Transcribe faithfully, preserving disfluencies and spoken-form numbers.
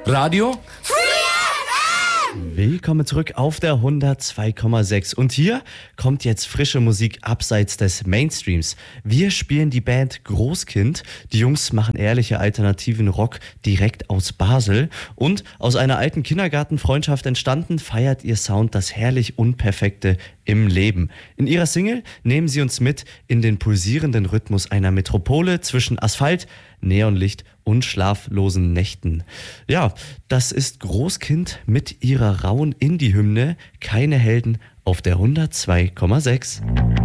Radio? Willkommen zurück auf der hundertzwei Komma sechs. Und hier kommt jetzt frische Musik abseits des Mainstreams. Wir spielen die Band Großkind. Die Jungs machen ehrliche alternativen Rock direkt aus Basel. Und aus einer alten Kindergartenfreundschaft entstanden, feiert ihr Sound das herrlich Unperfekte im Leben. In ihrer Single nehmen sie uns mit in den pulsierenden Rhythmus einer Metropole zwischen Asphalt, Neonlicht und schlaflosen Nächten. Ja, das ist Großkind mit ihrer rauen Indie-Hymne Keine Helden auf der hundertzwei Komma sechs.